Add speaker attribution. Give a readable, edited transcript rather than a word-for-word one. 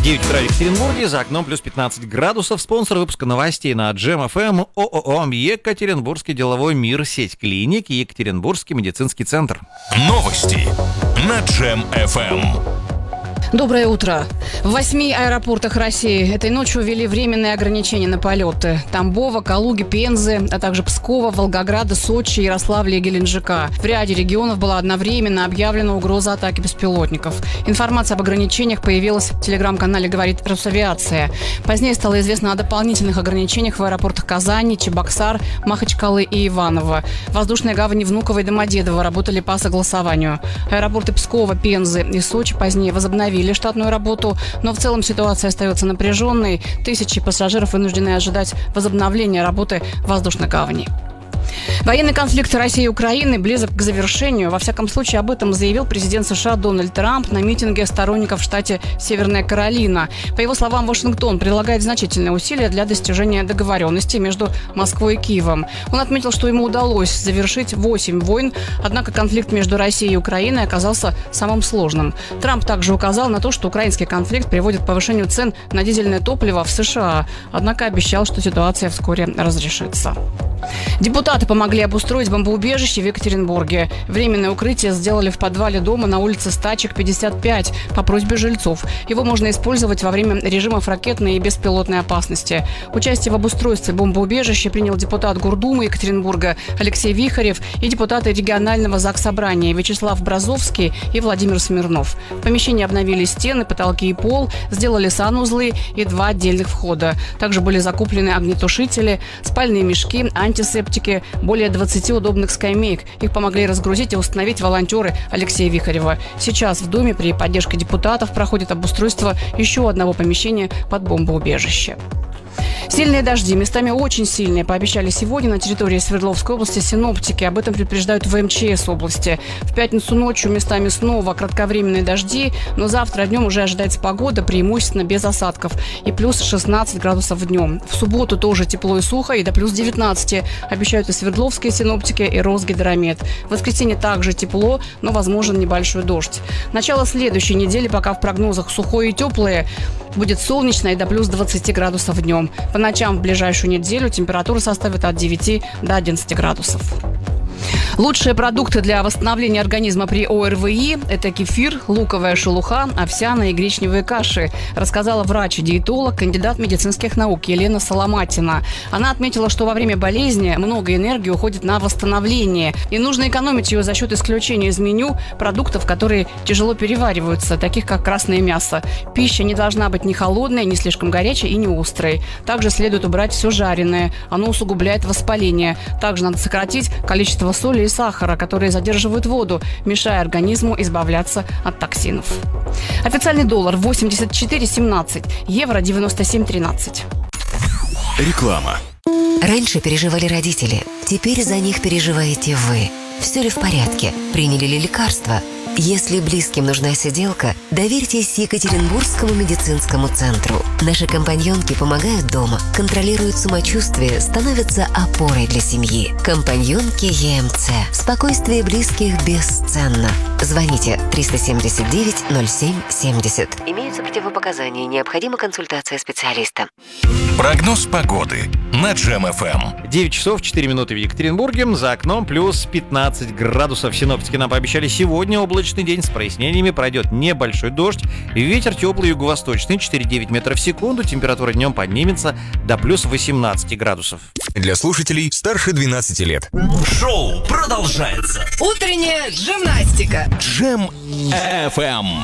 Speaker 1: 9 утра в Екатеринбурге, за окном плюс 15 градусов. Спонсор выпуска новостей на Джем ФМ ООО «Екатеринбургский деловой мир», сеть клиник и Екатеринбургский медицинский центр.
Speaker 2: Новости на Джем ФМ.
Speaker 3: Доброе утро. В 8 аэропортах России этой ночью ввели временные ограничения на полеты. Тамбова, Калуги, Пензы, а также Пскова, Волгограда, Сочи, Ярославля и Геленджика. В ряде регионов была одновременно объявлена угроза атаки беспилотников. Информация об ограничениях появилась в телеграм-канале «Говорит Росавиация». Позднее стало известно о дополнительных ограничениях в аэропортах Казани, Чебоксар, Махачкалы и Иваново. Воздушные гавани Внуково и Домодедово работали по согласованию. Аэропорты Пскова, Пензы и Сочи позднее возобновили штатную работу, но в целом ситуация остается напряженной. Тысячи пассажиров вынуждены ожидать возобновления работы воздушных гаваней. Военный конфликт России и Украины близок к завершению. Во всяком случае, об этом заявил президент США Дональд Трамп на митинге сторонников в штате Северная Каролина. По его словам, Вашингтон прилагает значительные усилия для достижения договоренности между Москвой и Киевом. Он отметил, что ему удалось завершить 8 войн, однако конфликт между Россией и Украиной оказался самым сложным. Трамп также указал на то, что украинский конфликт приводит к повышению цен на дизельное топливо в США, однако обещал, что ситуация вскоре разрешится. Депутаты помогли обустроить бомбоубежище в Екатеринбурге. Временное укрытие сделали в подвале дома на улице Стачек, 55, по просьбе жильцов. Его можно использовать во время режимов ракетной и беспилотной опасности. Участие в обустройстве бомбоубежища принял депутат Гордумы Екатеринбурга Алексей Вихарев и депутаты регионального заксобрания Вячеслав Бразовский и Владимир Смирнов. В помещении обновили стены, потолки и пол, сделали санузлы и 2 отдельных входа. Также были закуплены огнетушители, спальные мешки, антисептики, более 20 удобных скамеек. Их помогли разгрузить и установить волонтеры Алексея Вихарева. Сейчас в Доме при поддержке депутатов проходит обустройство еще одного помещения под бомбоубежище. Сильные дожди, местами очень сильные, пообещали сегодня на территории Свердловской области синоптики. Об этом предупреждают в МЧС области. В пятницу ночью местами снова кратковременные дожди, но завтра днем уже ожидается погода, преимущественно без осадков, и плюс 16 градусов днем. В субботу тоже тепло и сухо, и до плюс 19 обещают и свердловские синоптики, и Росгидромет. В воскресенье также тепло, но возможен небольшой дождь. Начало следующей недели пока в прогнозах сухое и теплое, будет солнечно и до плюс 20 градусов днем. По ночам в ближайшую неделю температура составит от 9 до 11 градусов. Лучшие продукты для восстановления организма при ОРВИ – это кефир, луковая шелуха, овсяные и гречневые каши, рассказала врач-диетолог, кандидат медицинских наук Елена Соломатина. Она отметила, что во время болезни много энергии уходит на восстановление, и нужно экономить ее за счет исключения из меню продуктов, которые тяжело перевариваются, таких как красное мясо. Пища не должна быть ни холодной, ни слишком горячей и не острой. Также следует убрать все жареное, оно усугубляет воспаление. Также надо сократить количество соли и сахара, которые задерживают воду, мешая организму избавляться от токсинов. Официальный доллар 84,17, евро 97,13.
Speaker 2: Реклама.
Speaker 4: Раньше переживали родители, теперь за них переживаете вы. Все ли в порядке? Приняли ли лекарства? Если близким нужна сиделка, доверьтесь Екатеринбургскому медицинскому центру. Наши компаньонки помогают дома, контролируют самочувствие, становятся опорой для семьи. Компаньонки ЕМЦ. Спокойствие близких бесценно. Звоните 379-07-70. Имеются противопоказания, необходима консультация специалиста.
Speaker 2: Прогноз погоды на Джем ФМ.
Speaker 1: 9 часов 4 минуты в Екатеринбурге, за окном плюс 15 градусов. Синоптики нам пообещали сегодня облачный день с прояснениями, пройдет небольшой дождь, ветер теплый юго-восточный 4,9 метров в секунду, температура днем поднимется до плюс 18 градусов.
Speaker 2: Для слушателей старше 12 лет.
Speaker 5: Шоу продолжается.
Speaker 3: Утренняя гимнастика.
Speaker 2: Джем ФМ.